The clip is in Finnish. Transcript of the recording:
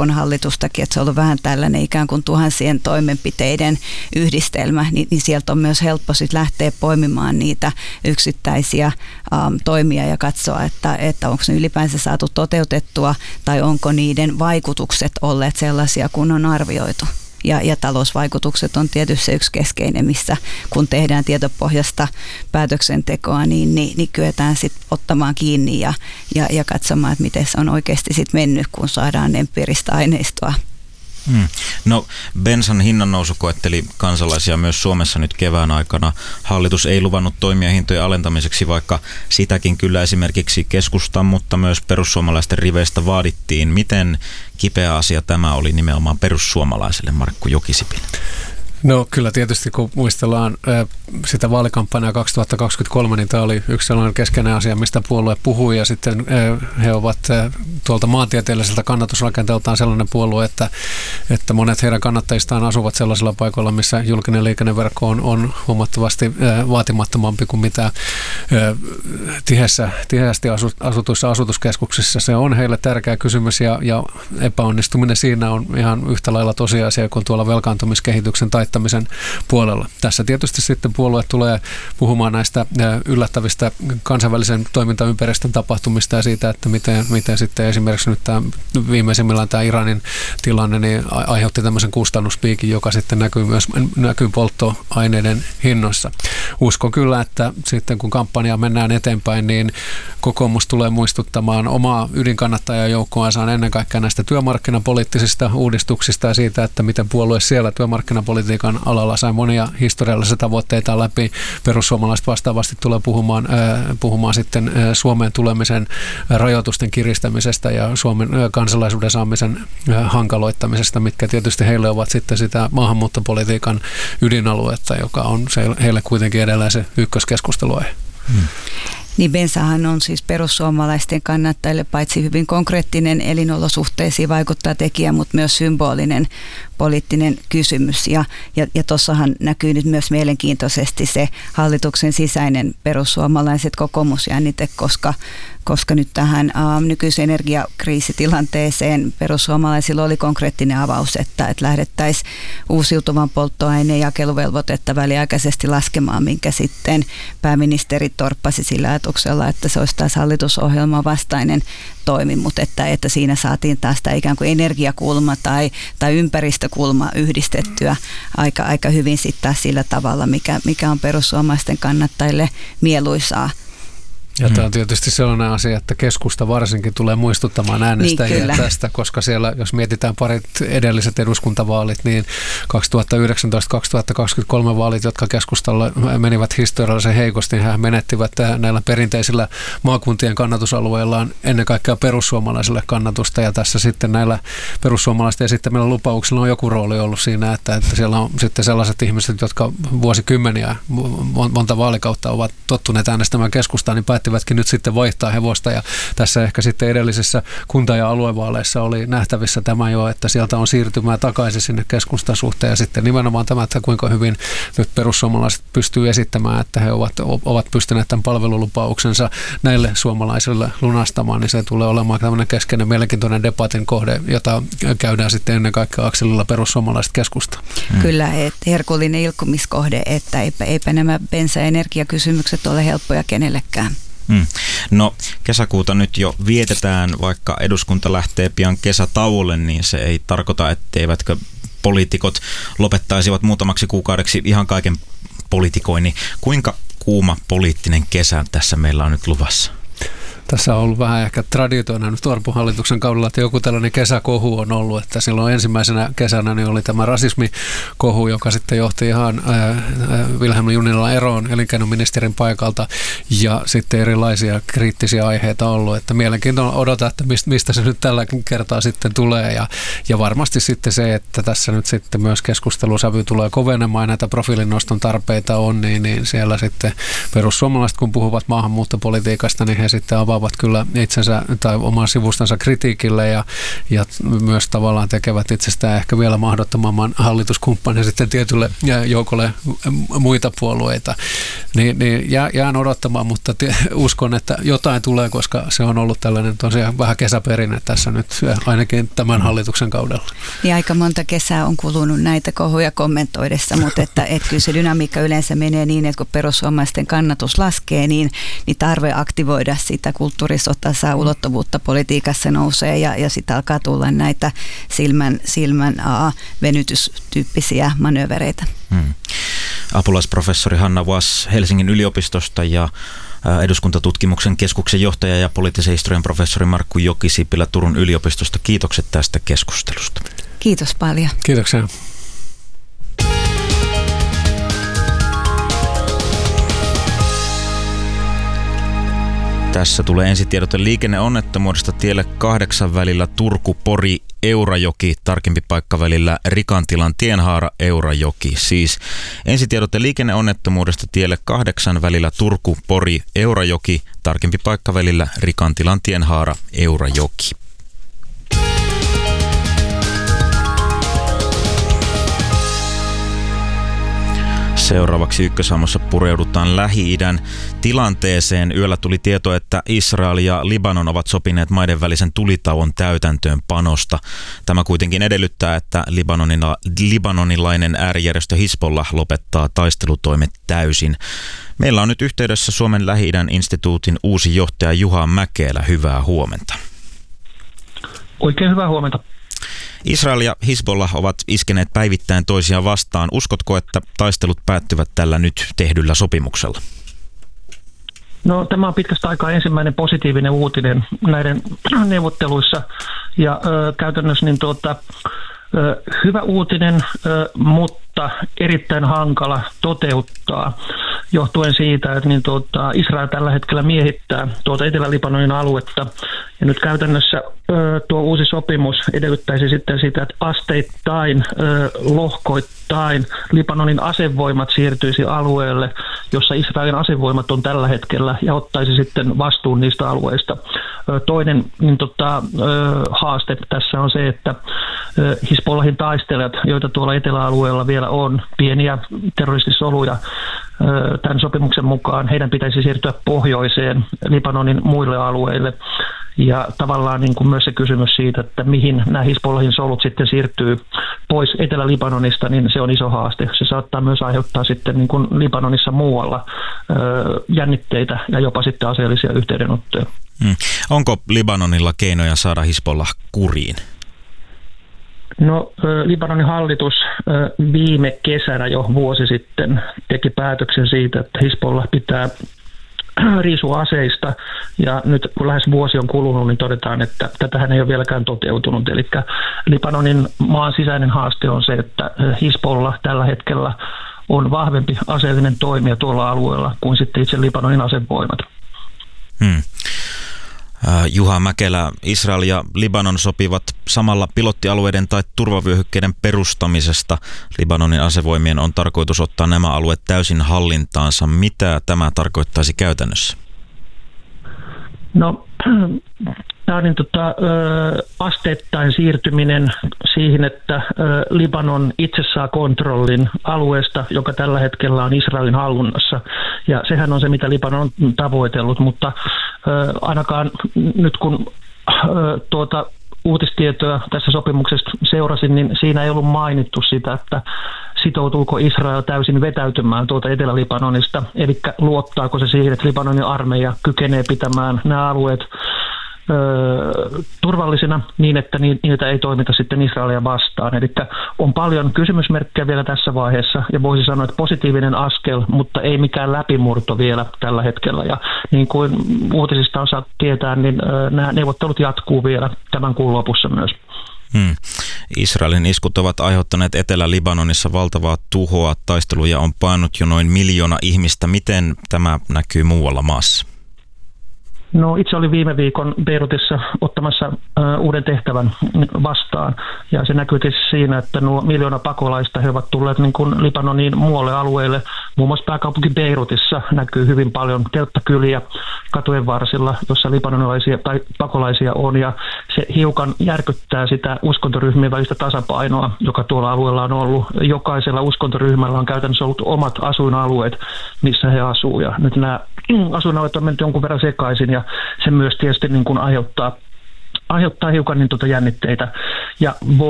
Orpon hallitustakin, että se on ollut vähän tällainen ikään kuin tuhansien toimenpiteiden yhdistelmä, niin sieltä on myös helppo sitten lähteä poimimaan niitä yksittäisiä toimia ja katsoa, että onko ne ylipäänsä saatu toteutettua tai onko niiden vaikutukset olleet sellaisia, kun on arvioitu. Ja talousvaikutukset on tietysti se yksi keskeinen, missä kun tehdään tietopohjasta päätöksentekoa, niin kyetään sitten ottamaan kiinni ja katsomaan, että miten se on oikeasti sitten mennyt, kun saadaan empiiristä aineistoa. No, bensan hinnannousu koetteli kansalaisia myös Suomessa nyt kevään aikana. Hallitus ei luvannut toimia hintojen alentamiseksi, vaikka sitäkin kyllä esimerkiksi keskustan, mutta myös perussuomalaisten riveistä vaadittiin. Miten kipeä asia tämä oli nimenomaan perussuomalaiselle, Markku Jokisipilä? No kyllä tietysti, kun muistellaan sitä vaalikampanjaa 2023, niin tämä oli yksi sellainen keskeinen asia, mistä puolue puhui, ja sitten he ovat tuolta maantieteelliseltä kannatusrakenteeltaan sellainen puolue, että monet heidän kannattajistaan asuvat sellaisilla paikoilla, missä julkinen liikenneverkko on huomattavasti vaatimattomampi kuin mitä tiheästi asutuissa asutuskeskuksissa. Se on heille tärkeä kysymys, ja epäonnistuminen siinä on ihan yhtä lailla tosiasia kuin tuolla velkaantumiskehityksen taittamisen puolella. Tässä tietysti sitten puolue tulee puhumaan näistä yllättävistä kansainvälisen toimintaympäristön tapahtumista ja siitä, että miten sitten esimerkiksi nyt viimeisimmillään tämä Iranin tilanne niin aiheutti tämmöisen kustannuspiikin, joka sitten näkyy polttoaineiden hinnoissa. Uskon kyllä, että sitten kun kampanjaa mennään eteenpäin, niin kokoomus tulee muistuttamaan omaa ydinkannattajajoukkoansa ennen kaikkea näistä työmarkkinapoliittisista uudistuksista ja siitä, että miten puolue siellä työmarkkinapolitiikan alalla sai monia historiallisia tavoitteita läpi. Perussuomalaiset vastaavasti tulee puhumaan sitten Suomeen tulemisen rajoitusten kiristämisestä ja Suomen kansalaisuuden saamisen hankaloittamisesta, mitkä tietysti heille ovat sitten sitä maahanmuuttopolitiikan ydinaluetta, joka on heille kuitenkin edelleen se ykköskeskusteluaihe. Niin bensahan on siis perussuomalaisten kannattajille paitsi hyvin konkreettinen elinolosuhteisiin vaikuttava tekijä, mutta myös symbolinen poliittinen kysymys. Ja tuossahan näkyy nyt myös mielenkiintoisesti se hallituksen sisäinen perussuomalaiset kokoomusjännite, koska nyt tähän nykyiseen energiakriisitilanteeseen perussuomalaisilla oli konkreettinen avaus, että lähdettäisiin uusiutuvan polttoaineen jakeluvelvoitetta väliaikaisesti laskemaan, minkä sitten pääministeri torppasi sillä ajatuksella, että se olisi taas hallitusohjelman vastainen toimi, mutta että siinä saatiin taas tämä ikään kuin energiakulma tai ympäristökulma yhdistettyä aika hyvin sitten taas sillä tavalla, mikä on perussuomalaisten kannattajille mieluisaa. Ja tämä on tietysti sellainen asia, että keskusta varsinkin tulee muistuttamaan äänestäjiä tästä, koska siellä, jos mietitään parit edelliset eduskuntavaalit, niin 2019-2023 vaalit, jotka keskustalle menivät historiallisen heikosti, niin he menettivät näillä perinteisillä maakuntien kannatusalueillaan ennen kaikkea perussuomalaisille kannatusta, ja tässä sitten näillä perussuomalaisten esittämillä lupauksilla on joku rooli ollut siinä, että siellä on sitten sellaiset ihmiset, jotka vuosikymmeniä, monta vaalikautta ovat tottuneet äänestämään keskustaa, niin päättivätkin nyt sitten vaihtaa hevosta, ja tässä ehkä sitten edellisissä kunta- ja aluevaaleissa oli nähtävissä tämä jo, että sieltä on siirtymää takaisin sinne keskustan suhteen, ja sitten nimenomaan tämä, että kuinka hyvin nyt perussuomalaiset pystyy esittämään, että he ovat pystyneet tämän palvelulupauksensa näille suomalaisille lunastamaan, niin se tulee olemaan tämmöinen keskeinen mielenkiintoinen debatin kohde, jota käydään sitten ennen kaikkea akselilla perussuomalaiset keskusta. Kyllä, että herkullinen ilkkumiskohde, että eipä nämä bensa- ja energiakysymykset ole helppoja kenellekään. No, kesäkuuta nyt jo vietetään, vaikka eduskunta lähtee pian kesätauolle, niin se ei tarkoita, etteivätkö poliitikot lopettaisivat muutamaksi kuukaudeksi ihan kaiken politikoinnin. Kuinka kuuma poliittinen kesä tässä meillä on nyt luvassa? Tässä on ollut vähän ehkä traditioina nyt Orpon hallituksen kaudella, että joku tällainen kesäkohu on ollut, että silloin ensimmäisenä kesänä niin oli tämä rasismikohu, joka sitten johti ihan Vilhelm Junnilan eroon elinkeinoministerin paikalta, ja sitten erilaisia kriittisiä aiheita ollut, että mielenkiintoinen odota, että mistä se nyt tällä kertaa sitten tulee, ja varmasti sitten se, että tässä nyt sitten myös keskustelusävy tulee kovenemaan, näitä profiilinoston tarpeita on, niin siellä sitten perussuomalaiset, kun puhuvat maahanmuuttopolitiikasta, niin he sitten avaavat avaavat kyllä itsensä tai oman sivustansa kritiikille ja myös tavallaan tekevät itsestään ehkä vielä mahdottomamman hallituskumppanin sitten tietylle joukolle muita puolueita. Niin jään odottamaan, mutta uskon, että jotain tulee, koska se on ollut tällainen tosiaan vähän kesäperinne tässä nyt ainakin tämän hallituksen kaudella. Ja aika monta kesää on kulunut näitä kohuja kommentoidessa, mutta että kyllä se dynamiikka yleensä menee niin, että kun perussuomalaisten kannatus laskee, niin tarve aktivoida sitä kulttuurisotaa ulottuvuutta politiikassa nousee ja sitten alkaa tulla näitä silmän venytystyyppisiä manöövereitä. Apulaisprofessori Hanna Wass Helsingin yliopistosta ja eduskuntatutkimuksen keskuksen johtaja ja poliittisen historian professori Markku Jokisipilä Turun yliopistosta. Kiitokset tästä keskustelusta. Kiitos paljon. Kiitoksia. Tässä tulee ensitiedote liikenneonnettomuudesta tielle 8 välillä Turku-Pori-Eurajoki, tarkempi paikka välillä Rikantilan Tienhaara-Eurajoki. Siis ensitiedote liikenneonnettomuudesta tielle 8 välillä Turku-Pori-Eurajoki, tarkempi paikka välillä Rikantilan Tienhaara-Eurajoki. Seuraavaksi Ykkösaamussa pureudutaan Lähi-idän tilanteeseen. Yöllä tuli tieto, että Israel ja Libanon ovat sopineet maiden välisen tulitauon täytäntöönpanosta. Tämä kuitenkin edellyttää, että libanonilainen äärijärjestö Hizbollah lopettaa taistelutoimet täysin. Meillä on nyt yhteydessä Suomen Lähi-idän instituutin uusi johtaja Juha Mäkelä. Hyvää huomenta. Oikein hyvää huomenta. Israel ja Hizbollah ovat iskeneet päivittäin toisiaan vastaan. Uskotko, että taistelut päättyvät tällä nyt tehdyllä sopimuksella? No, tämä on pitkästä aikaa ensimmäinen positiivinen uutinen näiden neuvotteluissa ja käytännössä niin hyvä uutinen, mutta erittäin hankala toteuttaa johtuen siitä, että Israel tällä hetkellä miehittää Etelä-Libanonin aluetta. Ja nyt käytännössä tuo uusi sopimus edellyttäisi sitten sitä, että asteittain, lohkoittain Libanonin asevoimat siirtyisi alueelle, jossa Israelin asevoimat on tällä hetkellä ja ottaisi sitten vastuun niistä alueista. Toinen haaste tässä on se, että Hizbollahin taistelijat, joita tuolla eteläalueella vielä on, pieniä terroristisoluja, tämän sopimuksen mukaan heidän pitäisi siirtyä pohjoiseen Libanonin muille alueille. Ja tavallaan niin kuin myös se kysymys siitä, että mihin nämä Hizbollahin solut sitten siirtyy pois Etelä-Libanonista, niin se on iso haaste. Se saattaa myös aiheuttaa sitten niin kuin Libanonissa muualla jännitteitä ja jopa sitten aseellisia yhteydenottoja. Onko Libanonilla keinoja saada Hizbollah kuriin? No, Libanonin hallitus viime kesänä jo vuosi sitten teki päätöksen siitä, että Hizbollah pitää riisua aseista, ja nyt kun lähes vuosi on kulunut, niin todetaan, että tätähän ei ole vieläkään toteutunut. Eli Libanonin maan sisäinen haaste on se, että Hizbollah tällä hetkellä on vahvempi aseellinen toimija tuolla alueella kuin sitten itse Libanonin asevoimat. Juha Mäkelä, Israel ja Libanon sopivat samalla pilottialueiden tai turvavyöhykkeiden perustamisesta. Libanonin asevoimien on tarkoitus ottaa nämä alueet täysin hallintaansa. Mitä tämä tarkoittaisi käytännössä? No, tämä on asteittain siirtyminen siihen, että Libanon itse saa kontrollin alueesta, joka tällä hetkellä on Israelin hallunnassa. Ja sehän on se, mitä Libanon on tavoitellut, mutta ainakaan nyt kun uutistietoa tässä sopimuksesta seurasin, niin siinä ei ollut mainittu sitä, että sitoutuuko Israel täysin vetäytymään Etelä-Libanonista, eli luottaako se siihen, että Libanonin armeija kykenee pitämään nämä alueet turvallisena niin, että niitä ei toimita sitten Israelia vastaan. Eli on paljon kysymysmerkkejä vielä tässä vaiheessa ja voisi sanoa, että positiivinen askel, mutta ei mikään läpimurto vielä tällä hetkellä. Ja niin kuin uutisista on saatu tietää, niin nämä neuvottelut jatkuu vielä tämän kuun lopussa myös. Israelin iskut ovat aiheuttaneet Etelä-Libanonissa valtavaa tuhoa. Taisteluja on painut jo noin 1 miljoona ihmistä. Miten tämä näkyy muualla maassa? No, itse olin viime viikon Beirutissa ottamassa uuden tehtävän vastaan Ja se näkyy tietysti siinä, että nuo 1 miljoona pakolaista he ovat tulleet niin kuin Libanonin muualle alueelle. Muun muassa pääkaupunki Beirutissa näkyy hyvin paljon telttakyliä katujen varsilla, jossa libanonilaisia tai pakolaisia on. Ja se hiukan järkyttää sitä uskontoryhmien välistä tasapainoa, joka tuolla alueella on ollut. Jokaisella uskontoryhmällä on käytännössä ollut omat asuinalueet, missä he asuu. Ja nyt nämä asuinalueet on mennyt jonkun verran sekaisin ja se myös tietysti niin kuin aiheuttaa hiukan niin jännitteitä. Ja